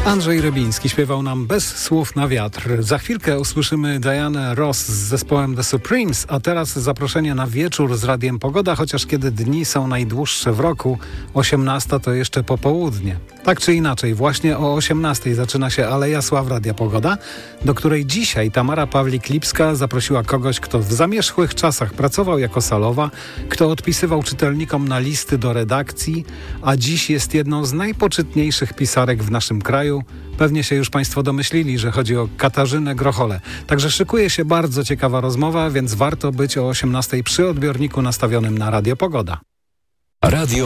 Andrzej Rybiński śpiewał nam bez słów na wiatr. Za chwilkę usłyszymy Dianę Ross z zespołem The Supremes, a teraz zaproszenie na wieczór z Radiem Pogoda, chociaż kiedy dni są najdłuższe w roku, 18 to jeszcze popołudnie. Tak czy inaczej, właśnie o 18 zaczyna się Aleja Sław Radia Pogoda, do której dzisiaj Tamara Pawlik-Lipska zaprosiła kogoś, kto w zamierzchłych czasach pracował jako salowa, kto odpisywał czytelnikom na listy do redakcji, a dziś jest jedną z najpoczytniejszych pisarek w naszym kraju. Pewnie się już Państwo domyślili, że chodzi o Katarzynę Grocholę. Także szykuje się bardzo ciekawa rozmowa, więc warto być o 18 przy odbiorniku nastawionym na Radio Pogoda. Radio